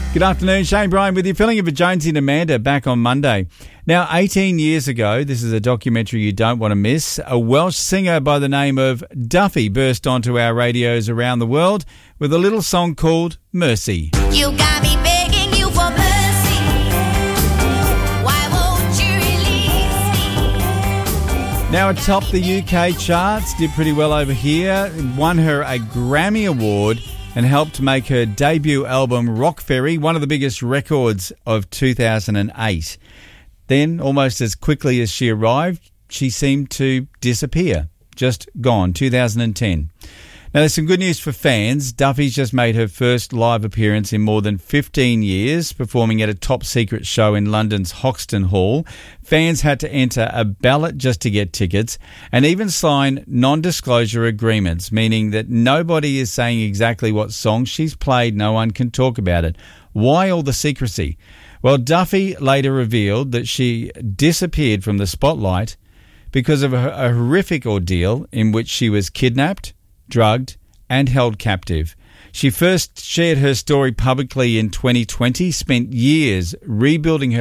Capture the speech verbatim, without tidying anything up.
Good afternoon, Shane Bryan with you, filling in for Jonesy and Amanda back on Monday. Now, eighteen years ago, this is a documentary you don't want to miss, a Welsh singer by the name of Duffy burst onto our radios around the world with a little song called Mercy. You got me begging you for mercy. Why won't you release me? Now, atop the U K charts, did pretty well over here, won her a Grammy Award and helped make her debut album Rock Ferry one of the biggest records of two thousand eight. Then, almost as quickly as she arrived, she seemed to disappear. Just gone, two thousand ten. Now, there's some good news for fans. Duffy's just made her first live appearance in more than fifteen years, performing at a top-secret show in London's Hoxton Hall. Fans had to enter a ballot just to get tickets and even sign non-disclosure agreements, meaning that nobody is saying exactly what song she's played. No one can talk about it. Why all the secrecy? Well, Duffy later revealed that she disappeared from the spotlight because of a, a horrific ordeal in which she was kidnapped, drugged and held captive. She first shared her story publicly in twenty twenty, spent years rebuilding her